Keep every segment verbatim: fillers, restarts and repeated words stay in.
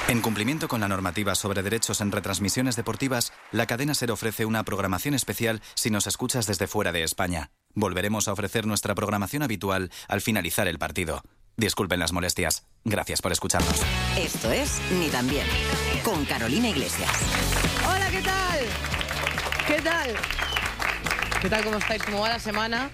En cumplimiento con la normativa sobre derechos en retransmisiones deportivas, la cadena SER ofrece una programación especial si nos escuchas desde fuera de España. Volveremos a ofrecer nuestra programación habitual al finalizar el partido. Disculpen las molestias. Gracias por escucharnos. Esto es Ni tan bien, con Carolina Iglesias. Hola, ¿qué tal? ¿Qué tal? ¿Qué tal? ¿Cómo estáis? ¿Cómo va la semana?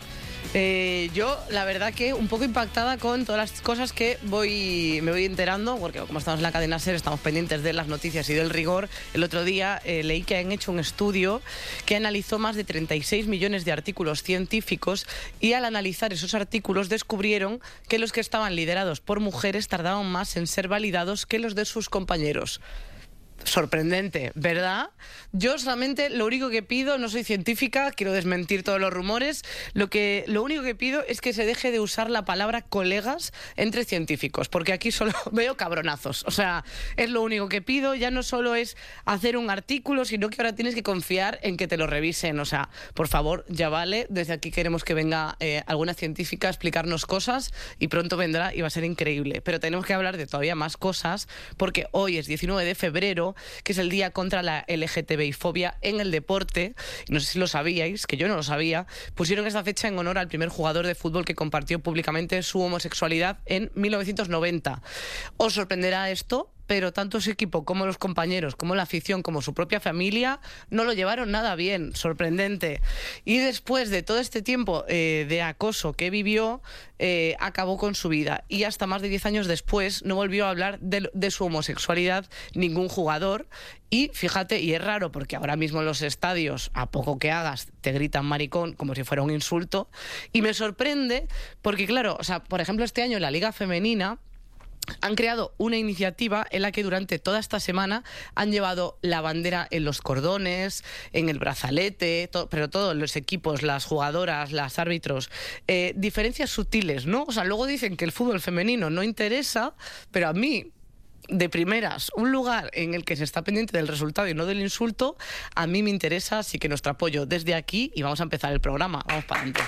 Eh, yo, la verdad que un poco impactada con todas las cosas que voy me voy enterando, porque como estamos en la cadena SER, estamos pendientes de las noticias y del rigor. El otro día eh, leí que han hecho un estudio que analizó más de treinta y seis millones de artículos científicos y al analizar esos artículos descubrieron que los que estaban liderados por mujeres tardaban más en ser validados que los de sus compañeros. Sorprendente, ¿verdad? Yo solamente lo único que pido, no soy científica, quiero desmentir todos los rumores, lo que lo único que pido es que se deje de usar la palabra colegas entre científicos, porque aquí solo veo cabronazos. O sea, es lo único que pido, ya no solo es hacer un artículo, sino que ahora tienes que confiar en que te lo revisen. O sea, por favor, ya vale, desde aquí queremos que venga eh, alguna científica a explicarnos cosas y pronto vendrá y va a ser increíble. Pero tenemos que hablar de todavía más cosas, porque hoy es diecinueve de febrero, que es el día contra la L G T B I fobia en el deporte. Y no sé si lo sabíais, que yo no lo sabía. Pusieron esta fecha en honor al primer jugador de fútbol que compartió públicamente su homosexualidad en mil novecientos noventa. ¿Os sorprenderá esto? Pero tanto su equipo como los compañeros, como la afición, como su propia familia, no lo llevaron nada bien. Sorprendente. Y después de todo este tiempo eh, de acoso que vivió, eh, acabó con su vida. Y hasta más de diez años después no volvió a hablar de, de su homosexualidad ningún jugador. Y fíjate, y es raro porque ahora mismo en los estadios, a poco que hagas, te gritan maricón como si fuera un insulto. Y me sorprende porque, claro, o sea, por ejemplo, este año en la Liga Femenina han creado una iniciativa en la que durante toda esta semana han llevado la bandera en los cordones, en el brazalete, to- pero todos los equipos, las jugadoras, las árbitros, eh, diferencias sutiles, ¿no? O sea, luego dicen que el fútbol femenino no interesa, pero a mí, de primeras, un lugar en el que se está pendiente del resultado y no del insulto, a mí me interesa, así que nuestro apoyo desde aquí y vamos a empezar el programa. Vamos para adelante.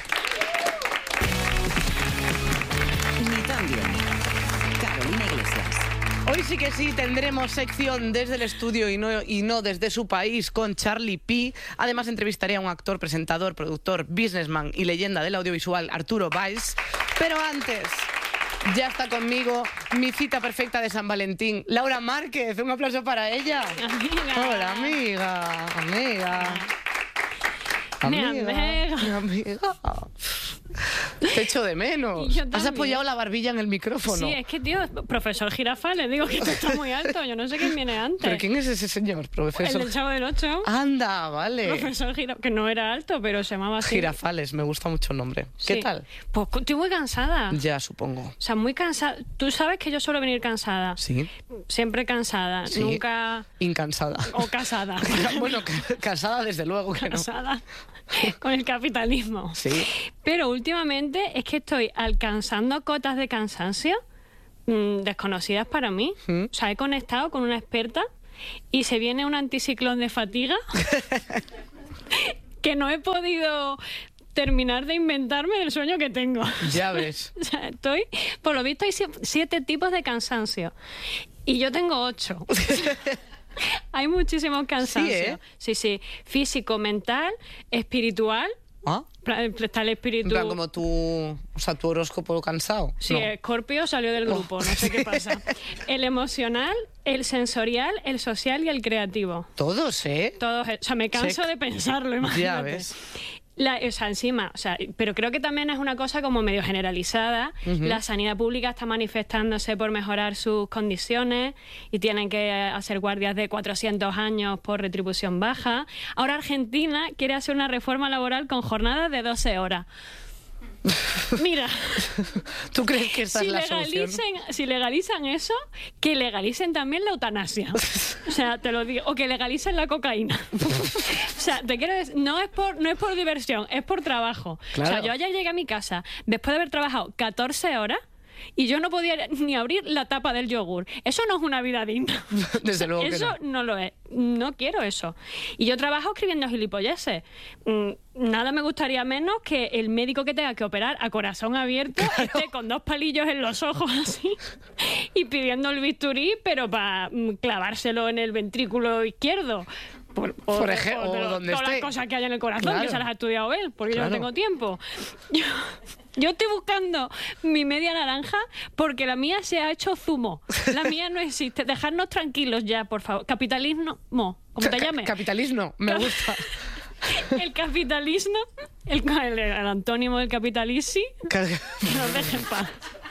Ni tan bien. Carolina Iglesias. Hoy sí que sí tendremos sección desde el estudio y no, y no desde su país con Charlie P. Además entrevistaré a un actor, presentador, productor, businessman y leyenda del audiovisual, Arturo Valls. Pero antes, ya está conmigo mi cita perfecta de San Valentín, Laura Márquez. Un aplauso para ella. Amiga. Hola, amiga. Amiga. Mi Amiga. amiga. Mi amiga. Te echo de menos. Y yo Has también. apoyado la barbilla en el micrófono. Sí, es que, tío, profesor Jirafa, le digo que esto está muy alto. Yo no sé quién viene antes. ¿Pero quién es ese señor, profesor? El del Chavo del Ocho. Anda, vale. Profesor Jirafa, que no era alto, pero se llamaba así. Girafales, me gusta mucho el nombre. ¿Qué Sí. tal? Pues estoy muy cansada. Ya, supongo. O sea, muy cansada. Tú sabes que yo suelo venir cansada. Sí. Siempre cansada. Sí. Nunca... Incansada. O casada. Bueno, ca- casada desde luego que no. Casada con el capitalismo. Sí. Pero últimamente es que estoy alcanzando cotas de cansancio mmm, desconocidas para mí. ¿Mm? O sea, he conectado con una experta y se viene un anticiclón de fatiga que no he podido terminar de inventarme del sueño que tengo. Ya ves. O sea, estoy, por lo visto hay sie- siete tipos de cansancio y yo tengo ocho. Hay muchísimos cansancios. Sí, ¿eh? Sí, sí. Físico, mental, espiritual. ¿Ah? Pla- Está el En espíritu. plan, como tu, o sea, tu horóscopo cansado. Sí, No. Escorpio salió del grupo, no sé qué pasa. El emocional, el sensorial, el social y el creativo. Todos, ¿eh? Todos, o sea, me canso Check. de pensarlo, imagínate. Ya ves. La, o sea, encima, o sea, pero creo que también es una cosa como medio generalizada. Ujú. La sanidad pública está manifestándose por mejorar sus condiciones y tienen que hacer guardias de cuatrocientos años por retribución baja. Ahora Argentina quiere hacer una reforma laboral con jornadas de doce horas. Mira, ¿Tú crees que esta si es la solución? legalicen, si legalizan eso, que legalicen también la eutanasia. O sea, te lo digo. O que legalicen la cocaína. O sea, te quiero decir, no es por, no es por diversión, es por trabajo. Claro. O sea, yo ayer llegué a mi casa después de haber trabajado catorce horas y yo no podía ni abrir la tapa del yogur. Eso no es una vida digna. Desde luego que Eso no. no lo es. no quiero eso. Y yo trabajo escribiendo gilipolleces. Mm, nada me gustaría menos que el médico que tenga que operar a corazón abierto claro. esté con dos palillos en los ojos así y pidiendo el bisturí, pero para mm, clavárselo en el ventrículo izquierdo. Por, o, por ejemplo, o, o donde todas esté. las cosas que hay en el corazón, claro. que se las ha estudiado él, porque claro. yo no tengo tiempo. Yo, yo estoy buscando mi media naranja porque la mía se ha hecho zumo. La mía no existe. Dejadnos tranquilos ya, por favor. Capitalismo, como te llames. Capitalismo, me gusta. El capitalismo, el, el, el antónimo del capitalisi, que nos dejen en paz.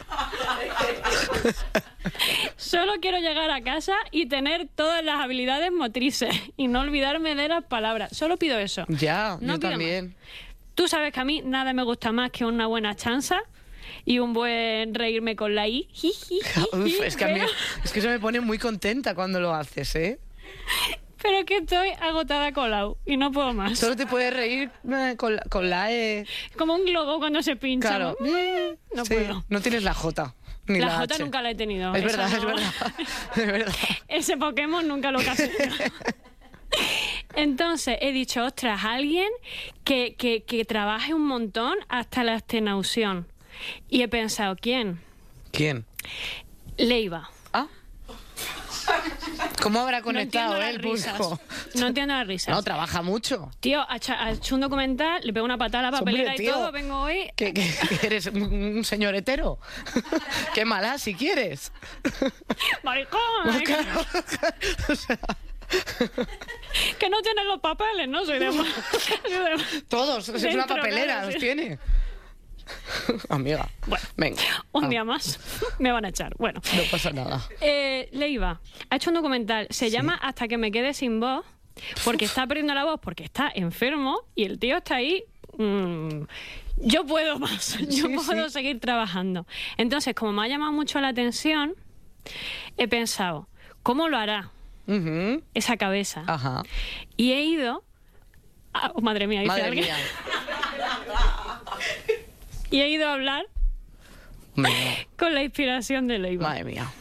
Solo quiero llegar a casa y tener todas las habilidades motrices y no olvidarme de las palabras. Solo pido eso. Ya, no yo también. Más. Tú sabes que a mí nada me gusta más que una buena chanza y un buen reírme con la I. Uf, es que pero... a mí, es que eso me pone muy contenta cuando lo haces, ¿eh? Pero que estoy agotada con la U y no puedo más. Solo te puedes reír eh, con, la, con la E. Como un globo cuando se pincha. Claro. No, no sí. puedo. No tienes la J. Ni la, la J H. nunca la he tenido. Es verdad, no. es verdad, es verdad. Ese Pokémon nunca lo casé. Entonces he dicho, ostras, alguien que, que, que trabaje un montón hasta la extenuación. Y he pensado, ¿quién? ¿Quién? Leiva. Ah. ¿Cómo habrá conectado no eh, el pulso? No entiendo las risas. No, trabaja mucho. Tío, ha hecho, ha hecho un documental, le pego una patada a la papelera Hombre, y tío, todo, vengo hoy... ¿Que, que, que eres un señor hetero? Qué mala, si quieres. ¡Maricón! Pues claro, o sea... Que no tienen los papeles, ¿no? Soy de... Todos, es una papelera, los tiene. Amiga, bueno, venga. Un ah. día más me van a echar. Bueno, no pasa nada. Eh, Leiva ha hecho un documental, se sí. llama Hasta que me quede sin voz, porque está perdiendo la voz, porque está enfermo y el tío está ahí. Mmm, yo puedo más, yo sí, puedo sí. seguir trabajando. Entonces, como me ha llamado mucho la atención, he pensado, ¿cómo lo hará uh-huh. esa cabeza? Ajá. Y he ido. A, oh, madre mía, dice madre alguien. Mía. Y he ido a hablar con la inspiración de Leiva. Madre mía.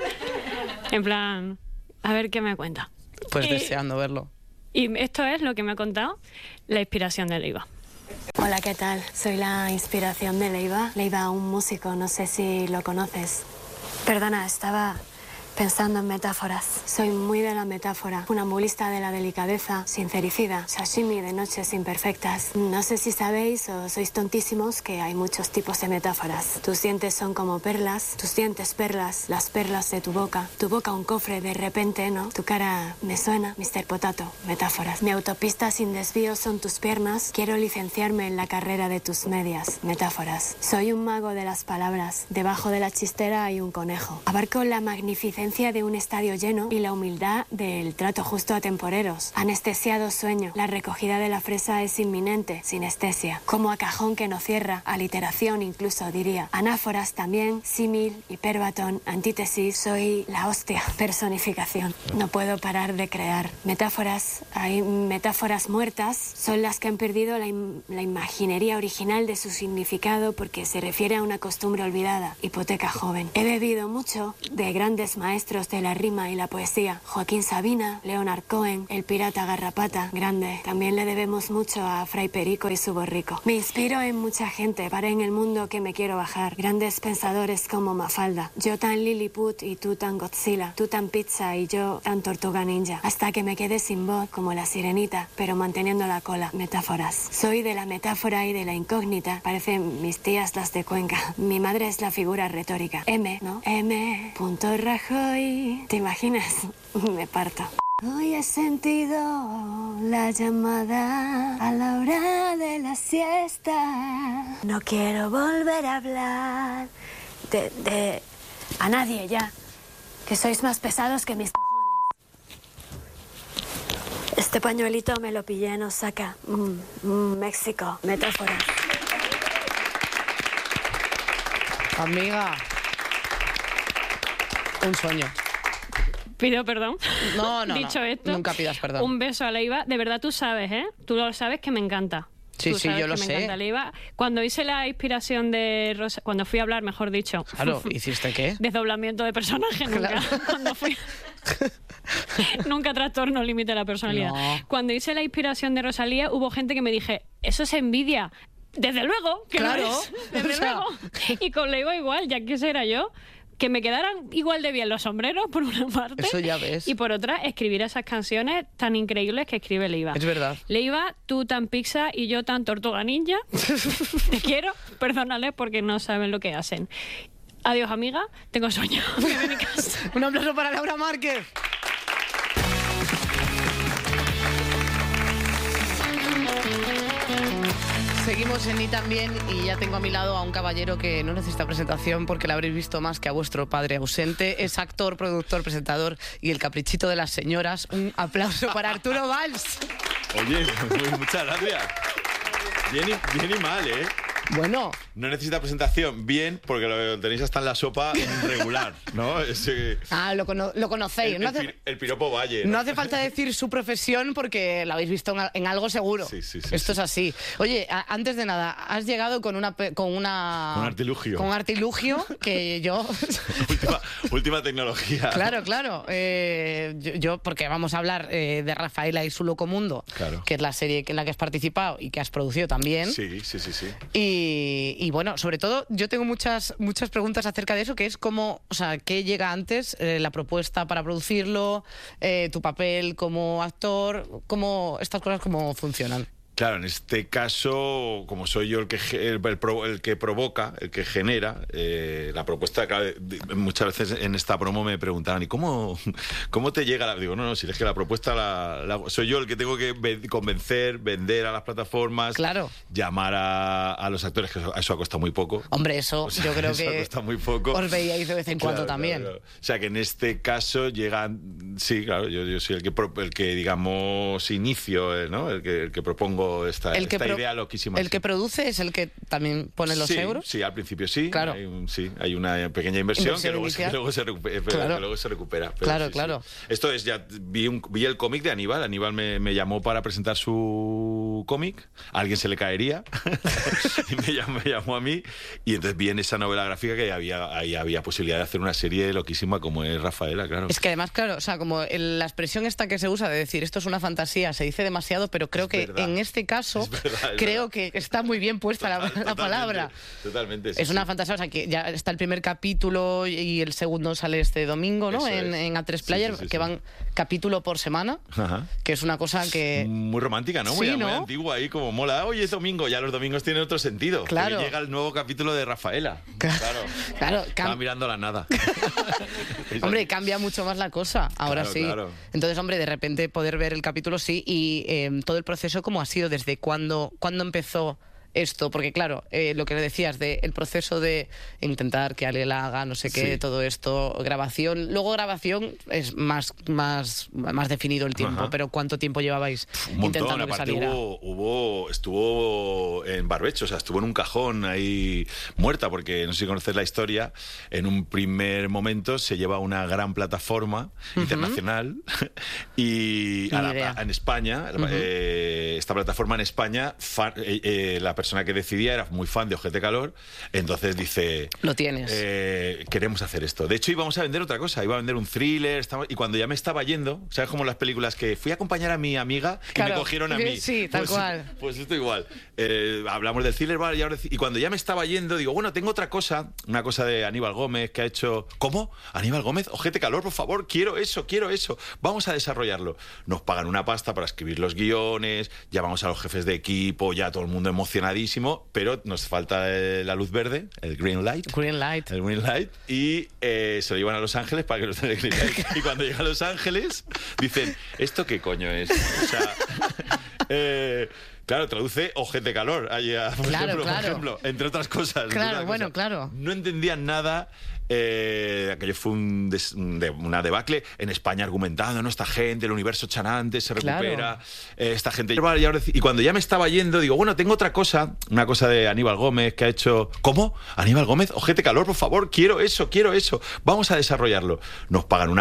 En plan, a ver qué me cuenta. Pues y, deseando verlo. Y esto es lo que me ha contado la inspiración de Leiva. Hola, ¿qué tal? Soy la inspiración de Leiva. Leiva, un músico, no sé si lo conoces. Perdona, estaba pensando en metáforas. Soy muy de la metáfora, funambulista de la delicadeza, sincericida, sashimi de noches imperfectas. No sé si sabéis o sois tontísimos que hay muchos tipos de metáforas. Tus dientes son como perlas, tus dientes perlas, las perlas de tu boca. Tu boca un cofre de repente, ¿no? Tu cara me suena, mister Potato, metáforas. Mi autopista sin desvío son tus piernas. Quiero licenciarme en la carrera de tus medias, metáforas. Soy un mago de las palabras. Debajo de la chistera hay un conejo. Abarco la magnificencia de un estadio lleno y la humildad del trato justo a temporeros. Anestesiado sueño. La recogida de la fresa es inminente, sinestesia. Como a cajón que no cierra, aliteración incluso diría. Anáforas también, símil, hiperbatón, antítesis. Soy la hostia, personificación. No puedo parar de crear. Metáforas, hay metáforas muertas, son las que han perdido la, im- la imaginería original de su significado porque se refiere a una costumbre olvidada. Hipoteca joven. He bebido mucho de grandes maestros maestros de la rima y la poesía. Joaquín Sabina, Leonard Cohen, el pirata Garrapata, grande. También le debemos mucho a Fray Perico y su borrico. Me inspiro en mucha gente, para en el mundo que me quiero bajar. Grandes pensadores como Mafalda. Yo tan Lilliput y tú tan Godzilla. Tú tan pizza y yo tan tortuga ninja. Hasta que me quede sin voz como la sirenita, pero manteniendo la cola. Metáforas. Soy de la metáfora y de la incógnita. Parecen mis tías las de Cuenca. Mi madre es la figura retórica. M, ¿no? M. Punto Rajoy. ¿Te imaginas? Me parto. Hoy he sentido la llamada a la hora de la siesta. No quiero volver a hablar de, de... a nadie ya. Que sois más pesados que mis cojones. Este pañuelito me lo pillé en Osaka. Mm, mm, México. Metáfora. Amiga. Un sueño. Pido perdón. No, no, Dicho no. esto, Nunca pidas perdón. Un beso a Leiva. De verdad tú sabes, ¿eh? Tú lo sabes que me encanta. Sí, tú sí, sabes yo lo que me sé. encanta Leiva. Cuando hice la inspiración de Rosa... Cuando fui a hablar, mejor dicho. Claro, ¿hiciste qué? Desdoblamiento de personaje nunca. Claro. Cuando fui... Nunca trastorno límite de la personalidad. No. Cuando hice la inspiración de Rosalía, hubo gente que me dije, eso es envidia. Desde luego, que Claro. no es. Desde O sea. luego. Y con Leiva igual, ya que era yo, que me quedaran igual de bien los sombreros, por una parte. Eso ya ves. Y por otra, escribir esas canciones tan increíbles que escribe Leiva. Es verdad. Leiva, tú tan pizza y yo tan tortuga ninja. Te quiero, perdónales porque no saben lo que hacen. Adiós, amiga, tengo sueño. Me voy a mi casa. Un aplauso para Laura Márquez. Seguimos en Ni También y ya tengo a mi lado a un caballero que no necesita presentación porque le habréis visto más que a vuestro padre ausente. Es actor, productor, presentador y el caprichito de las señoras. Un aplauso para Arturo Valls. Oye, muy- muchas gracias. Bien y, bien y mal, ¿eh? Bueno, No necesita presentación. Bien, porque lo tenéis hasta en la sopa regular, ¿no? Ese, ah, lo, cono- lo conocéis. el, No el hace, pi- el piropo Valle. no hace falta decir su profesión porque la habéis visto en, a- en algo seguro. Sí, sí, sí, Esto sí. es así. Oye, a- antes de nada, has llegado con una... pe- Con una Un artilugio. Con un artilugio que yo... última, última tecnología. Claro, claro. Eh, yo, yo- porque vamos a hablar eh, de Rafaela y su loco mundo, Claro. que es la serie en la que has participado y que has producido también. Sí, sí, sí, sí. Y, y bueno, sobre todo, yo tengo muchas muchas preguntas acerca de eso, que es cómo, o sea, qué llega antes, eh, la propuesta para producirlo, eh, tu papel como actor, cómo estas cosas cómo funcionan. Claro, en este caso, como soy yo el que ge- el, el pro- el que provoca, el que genera eh, la propuesta, claro, de- muchas veces en esta promo me preguntaban, ¿y cómo, cómo te llega la...? Digo, no, no, si es que la propuesta la, la- soy yo el que tengo que ve- convencer, vender a las plataformas, Claro. llamar a, a los actores, que eso, eso ha costado muy poco. Hombre, eso O sea, yo creo eso ha que costado muy poco. os veíais de vez en cuando Claro, también. claro, claro. O sea, que en este caso llegan... Sí, claro, yo, yo soy el que, pro- el que digamos, inicio, eh, ¿no? El que, el que propongo esta, El que esta pro- idea loquísima. El sí. que produce es el que también pone los sí, euros. Sí, al principio sí. Claro. Hay un- sí, hay una pequeña inversión, Inversión que, luego se, inicial. que luego se recupera. Claro. Que luego se recupera pero Claro, sí, claro. sí. Esto es, ya vi, un- vi el cómic de Aníbal. Aníbal me, me llamó para presentar su cómic. A alguien se le caería. y me llamó, me llamó a mí. Y entonces vi en esa novela gráfica que había, ahí había posibilidad de hacer una serie loquísima como es Rafaela, claro. Es que además, claro, o sea, como el- la expresión esta que se usa de decir esto es una fantasía, se dice demasiado, pero creo Es que verdad. en este caso Es verdad, es creo verdad. que está muy bien puesta la- Total- la, palabra. Totalmente, totalmente, sí, Es una sí. fantasía, o sea, que ya está el primer capítulo y el segundo sale este domingo, ¿no? Eso En, es. en A tres Sí, Player, sí, sí, que sí. van capítulo por semana, Ajá. que es una cosa que... Muy romántica, ¿no? Muy, Sí, muy ¿no? antigua ahí, como mola. Oye, es domingo, ya los domingos tienen otro sentido. Claro. Que llega el nuevo capítulo de Rafaela. Claro. Claro. Claro, Estaba cam- mirando la nada. Hombre, cambia mucho más la cosa, ahora Claro, sí. claro. Entonces, hombre, de repente poder ver el capítulo sí y eh, todo el proceso cómo ha sido, desde cuándo, cuándo empezó esto, porque claro, eh, lo que le decías de el proceso de intentar que Ale la haga, no sé qué, Sí. todo esto, grabación, luego grabación es más más más definido el tiempo, Ajá. pero ¿cuánto tiempo llevabais Un montón, intentando que aparte saliera? hubo, hubo, estuvo en barbecho, o sea, estuvo en un cajón ahí muerta, porque no sé si conoces la historia, en un primer momento se lleva a una gran plataforma internacional y a Ni la- idea. a- en España, eh, esta plataforma en España, fa- eh, eh, la persona que decidía era muy fan de Ojete Calor, entonces dice... Lo tienes. Eh, queremos hacer esto. De hecho, íbamos a vender otra cosa. Iba a vender un thriller. estaba- y cuando ya me estaba yendo, ¿sabes? Como las películas que fui a acompañar a mi amiga y Claro. me cogieron a mí. Sí, tal Pues- cual. Pues esto igual. Eh, hablamos del thriller, vale, y, ahora- y cuando ya me estaba yendo, digo, bueno, tengo otra cosa. Una cosa de Aníbal Gómez que ha hecho. ¿Cómo? Aníbal Gómez, Ojete Calor, por favor, quiero eso, quiero eso. Vamos a desarrollarlo. Nos pagan una pasta para escribir los guiones, llamamos a los jefes de equipo, ya todo el mundo emocionadísimo, pero nos falta eh, la luz verde, el green light. Green light. El Green Light, y eh, se lo llevan a Los Ángeles para que lo tengan el Green Light. Y cuando llega a Los Ángeles, dicen, ¿esto qué coño es? O sea, eh, claro, traduce Ojete Calor, ahí a- por, Claro, ejemplo, por claro. ejemplo, entre otras cosas. entre Claro, otras bueno, cosas. claro. No entendían nada. Eh, aquello fue un des- de- una debacle en España argumentando, ¿no? Esta gente, el universo chanante se Claro. recupera, eh, esta gente... Y, ahora- y cuando ya me estaba yendo, digo, bueno, tengo otra cosa, una cosa de Aníbal Gómez que ha hecho... ¿Cómo? Aníbal Gómez, Ojete Calor, por favor, quiero eso, quiero eso. Vamos a desarrollarlo. Nos pagan una